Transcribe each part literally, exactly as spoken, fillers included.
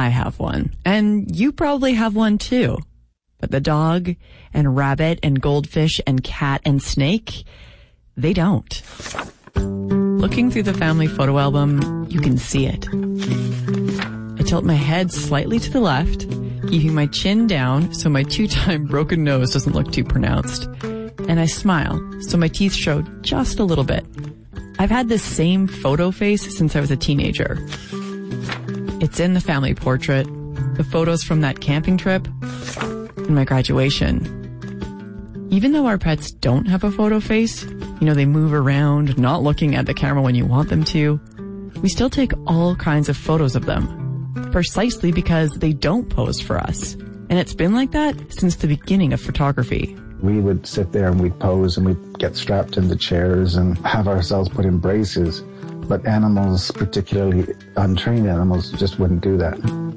I have one, and you probably have one too. But the dog and rabbit and goldfish and cat and snake, they don't. Looking through the family photo album, you can see it. I tilt my head slightly to the left, keeping my chin down so my two-time broken nose doesn't look too pronounced. And I smile so my teeth show just a little bit. I've had this same photo face since I was a teenager. It's in the family portrait, the photos from that camping trip, and my graduation. Even though our pets don't have a photo face, you know, they move around, not looking at the camera when you want them to, we still take all kinds of photos of them, precisely because they don't pose for us. And it's been like that since the beginning of photography. We would sit there and we'd pose and we'd get strapped into chairs and have ourselves put in braces. But animals, particularly untrained animals, just wouldn't do that.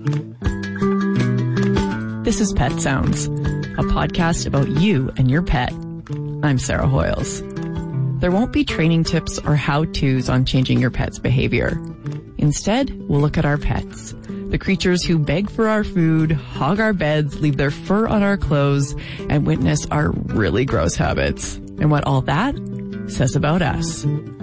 This is Pet Sounds, a podcast about you and your pet. I'm Sarah Hoyles. There won't be training tips or how-tos on changing your pet's behavior. Instead, we'll look at our pets, the creatures who beg for our food, hog our beds, leave their fur on our clothes, and witness our really gross habits, and what all that says about us.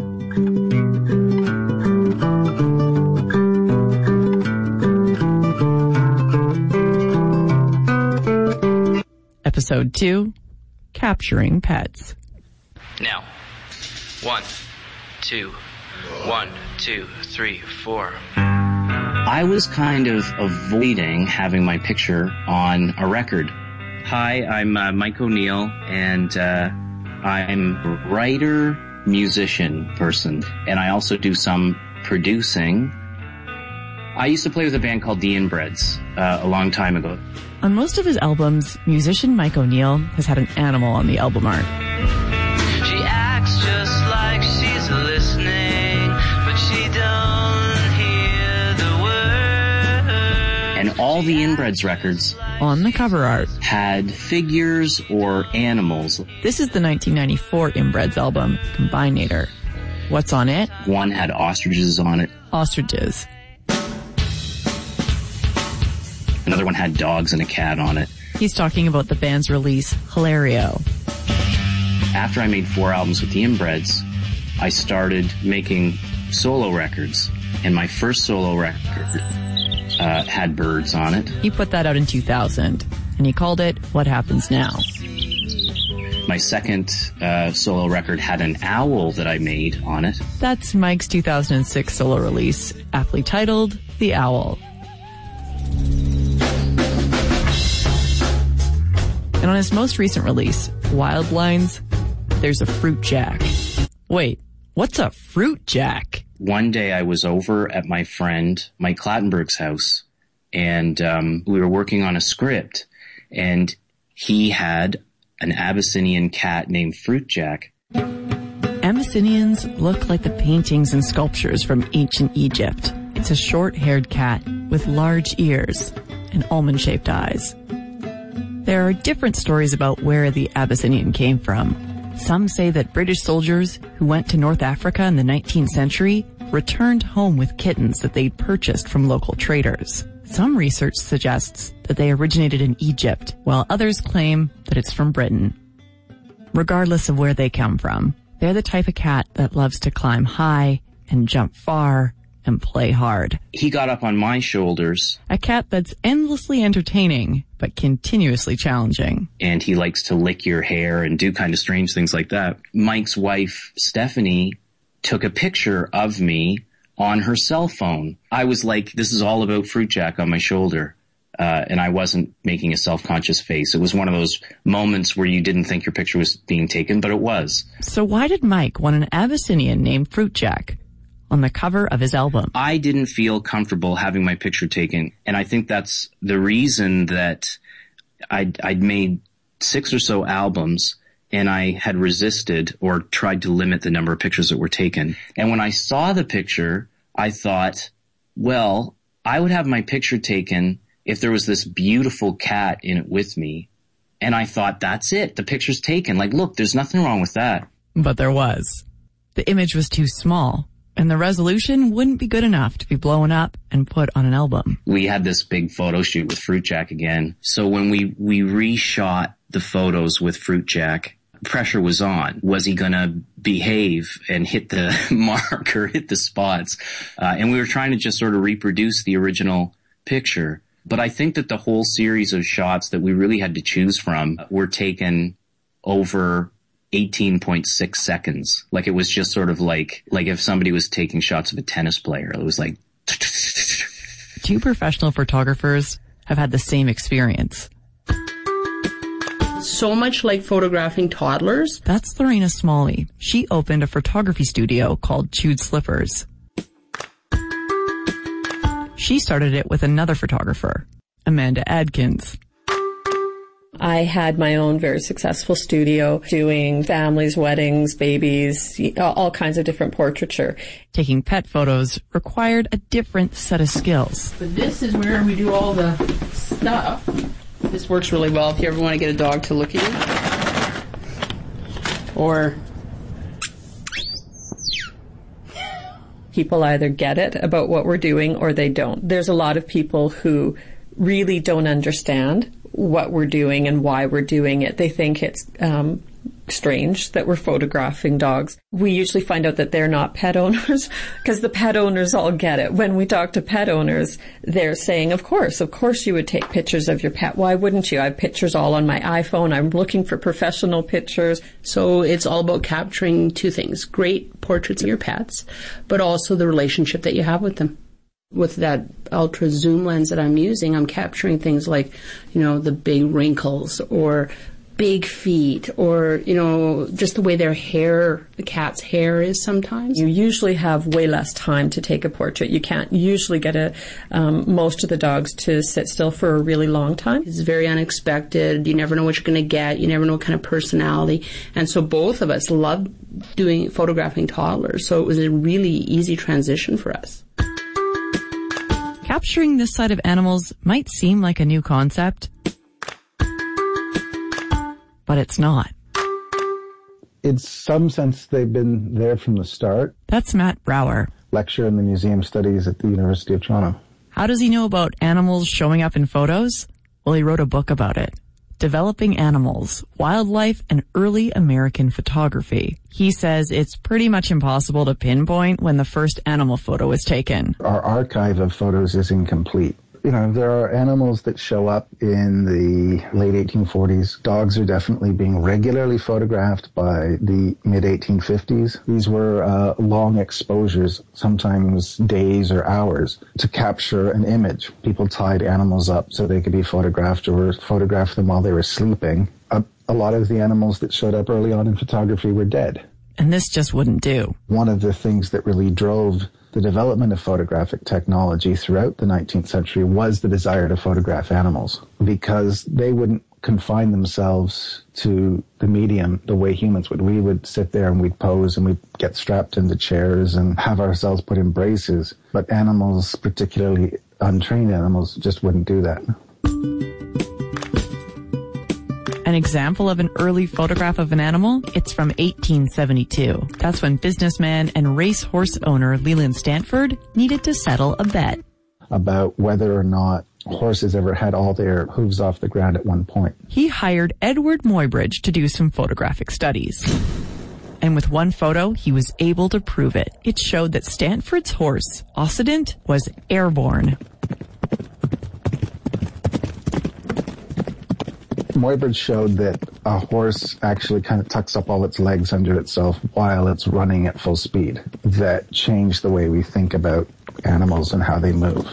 Episode two, Capturing Pets. Now, one, two, one, two, three, four. I was kind of avoiding having my picture on a record. Hi, I'm uh, Mike O'Neill, and uh, I'm a writer, musician person, and I also do some producing. I used to play with a band called The Inbreds uh, a long time ago. On most of his albums, musician Mike O'Neill has had an animal on the album art. She acts just like she's listening, but she don't hear the word. And all the Inbreds records on the cover art had figures or animals. This is the nineteen ninety-four Inbreds album, Combinator. What's on it? One had ostriches on it. Ostriches. Another one had dogs and a cat on it. He's talking about the band's release, Hilario. After I made four albums with the Inbreds, I started making solo records. And my first solo record uh, had birds on it. He put that out in two thousand, and he called it What Happens Now. My second uh, solo record had an owl that I made on it. That's Mike's two thousand six solo release, aptly titled The Owl. And on his most recent release, Wild Lines, there's a fruit jack. Wait, what's a fruit jack? One day I was over at my friend Mike Clattenburg's house, and um, we were working on a script, and he had an Abyssinian cat named Fruit Jack. Abyssinians look like the paintings and sculptures from ancient Egypt. It's a short-haired cat with large ears and almond-shaped eyes. There are different stories about where the Abyssinian came from. Some say that British soldiers who went to North Africa in the nineteenth century returned home with kittens that they'd purchased from local traders. Some research suggests that they originated in Egypt, while others claim that it's from Britain. Regardless of where they come from, they're the type of cat that loves to climb high and jump far and play hard. He got up on my shoulders. A cat that's endlessly entertaining, but continuously challenging. And he likes to lick your hair and do kind of strange things like that. Mike's wife, Stephanie, took a picture of me on her cell phone. I was like, this is all about Fruit Jack on my shoulder. Uh, and I wasn't making a self-conscious face. It was one of those moments where you didn't think your picture was being taken, but it was. So why did Mike want an Abyssinian named Fruit Jack on the cover of his album? I didn't feel comfortable having my picture taken. And I think that's the reason that I'd, I'd made six or so albums and I had resisted or tried to limit the number of pictures that were taken. And when I saw the picture, I thought, well, I would have my picture taken if there was this beautiful cat in it with me. And I thought, that's it. The picture's taken. Like, look, there's nothing wrong with that. But there was. The image was too small. And the resolution wouldn't be good enough to be blown up and put on an album. We had this big photo shoot with Fruit Jack again. So when we, we reshot the photos with Fruit Jack, pressure was on. Was he going to behave and hit the mark or hit the spots? Uh, and we were trying to just sort of reproduce the original picture. But I think that the whole series of shots that we really had to choose from were taken over eighteen point six seconds. Like it was just sort of like, like if somebody was taking shots of a tennis player, it was like. Two professional photographers have had the same experience. So much like photographing toddlers. That's Lorena Smalley. She opened a photography studio called Chewed Slippers. She started it with another photographer, Amanda Adkins. I had my own very successful studio doing families, weddings, babies, all kinds of different portraiture. Taking pet photos required a different set of skills. But this is where we do all the stuff. This works really well if you ever want to get a dog to look at you. Or people either get it about what we're doing or they don't. There's a lot of people who really don't understand what we're doing and why we're doing it. They think it's um, strange that we're photographing dogs. We usually find out that they're not pet owners because the pet owners all get it. When we talk to pet owners, they're saying, of course, of course you would take pictures of your pet. Why wouldn't you? I have pictures all on my iPhone. I'm looking for professional pictures. So it's all about capturing two things: great portraits of your pets, but also the relationship that you have with them. With that ultra zoom lens that I'm using, I'm capturing things like, you know, the big wrinkles or big feet or, you know, just the way their hair, the cat's hair is sometimes. You usually have way less time to take a portrait. You can't usually get a, um, most of the dogs to sit still for a really long time. It's very unexpected. You never know what you're going to get. You never know what kind of personality. And so both of us love doing photographing toddlers. So it was a really easy transition for us. Capturing this side of animals might seem like a new concept, but it's not. In some sense, they've been there from the start. That's Matt Brower, Lecturer in the Museum Studies at the University of Toronto. How does he know about animals showing up in photos? Well, he wrote a book about it. Developing Animals, Wildlife and Early American Photography. He says it's pretty much impossible to pinpoint when the first animal photo was taken. Our archive of photos is incomplete. You know, there are animals that show up in the late eighteen forties. Dogs are definitely being regularly photographed by the mid eighteen fifties. These were uh, long exposures, sometimes days or hours, to capture an image. People tied animals up so they could be photographed or photograph them while they were sleeping. A, a lot of the animals that showed up early on in photography were dead. And this just wouldn't do. One of the things that really drove the development of photographic technology throughout the nineteenth century was the desire to photograph animals, because they wouldn't confine themselves to the medium the way humans would. We would sit there and we'd pose and we'd get strapped into chairs and have ourselves put in braces. But animals, particularly untrained animals, just wouldn't do that. An example of an early photograph of an animal? It's from eighteen seventy-two. That's when businessman and racehorse owner Leland Stanford needed to settle a bet about whether or not horses ever had all their hooves off the ground at one point. He hired Edward Muybridge to do some photographic studies. And with one photo, he was able to prove it. It showed that Stanford's horse, Occident, was airborne. Muybridge showed that a horse actually kind of tucks up all its legs under itself while it's running at full speed. That changed the way we think about animals and how they move.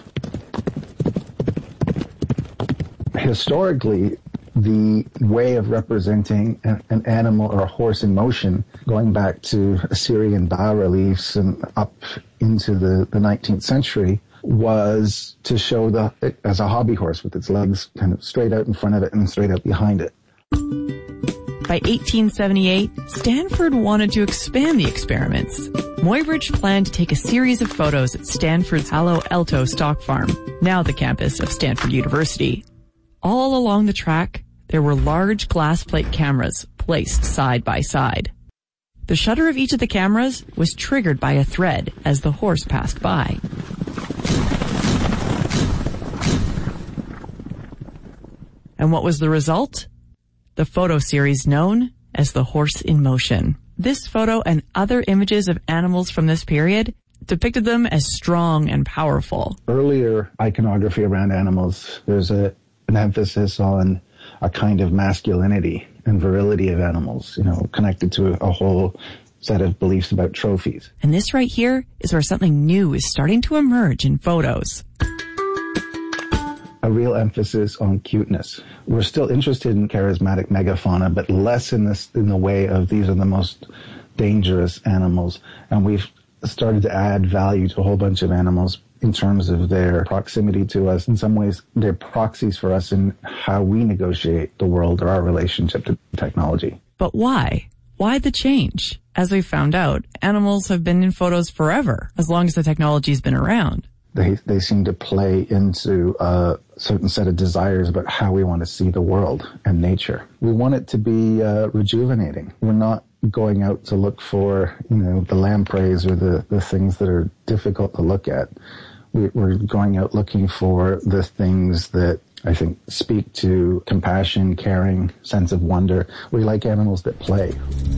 Historically, the way of representing an, an animal or a horse in motion, going back to Assyrian bas-reliefs and up into the, the nineteenth century, was to show the it as a hobby horse with its legs kind of straight out in front of it and straight out behind it. By eighteen seventy-eight, Stanford wanted to expand the experiments. Muybridge planned to take a series of photos at Stanford's Palo Alto stock farm, now the campus of Stanford University. All along the track, there were large glass plate cameras placed side by side. The shutter of each of the cameras was triggered by a thread as the horse passed by. And what was the result? The photo series known as The Horse in Motion. This photo and other images of animals from this period depicted them as strong and powerful. Earlier iconography around animals, there's a, an emphasis on a kind of masculinity and virility of animals, you know, connected to a, a whole set of beliefs about trophies. And this right here is where something new is starting to emerge in photos. A real emphasis on cuteness. We're still interested in charismatic megafauna, but less in this, in the way of these are the most dangerous animals. And we've started to add value to a whole bunch of animals in terms of their proximity to us. In some ways, they're proxies for us in how we negotiate the world or our relationship to technology. But why? Why the change? As we found out, animals have been in photos forever, as long as the technology's been around. They they seem to play into a certain set of desires about how we want to see the world and nature. We want it to be uh, rejuvenating. We're not going out to look for, you know, the lampreys or the, the things that are difficult to look at. We, we're going out looking for the things that I think speak to compassion, caring, sense of wonder. We like animals that play.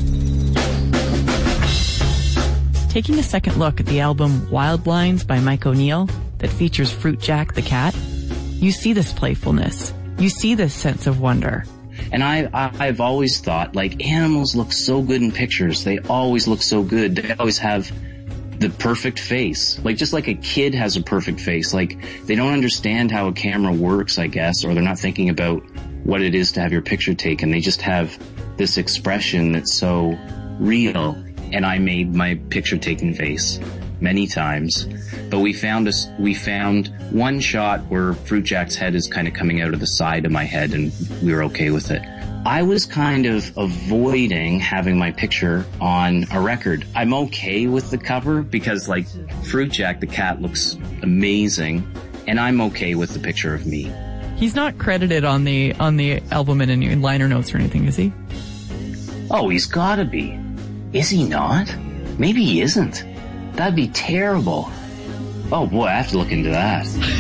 Taking a second look at the album Wild Lines by Mike O'Neill that features Fruit Jack the cat, you see this playfulness. You see this sense of wonder. And I, I, I've always thought, like, animals look so good in pictures. They always look so good. They always have the perfect face. Like, just like a kid has a perfect face. Like, they don't understand how a camera works, I guess, or they're not thinking about what it is to have your picture taken. They just have this expression that's so real. And I made my picture taken face many times. But we found a, we found one shot where Fruit Jack's head is kind of coming out of the side of my head, and we were okay with it. I was kind of avoiding having my picture on a record. I'm okay with the cover because, like, Fruit Jack the cat looks amazing, and I'm okay with the picture of me. He's not credited on the on the album in any liner notes or anything, is he? Oh, he's gotta be. Is he not? Maybe he isn't. That'd be terrible. Oh boy, I have to look into that.